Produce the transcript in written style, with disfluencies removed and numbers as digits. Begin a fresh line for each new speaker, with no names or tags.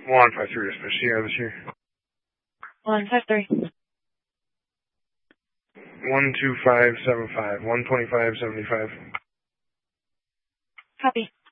153 to Sierra this year.
153.
12575, 12575.
Copy.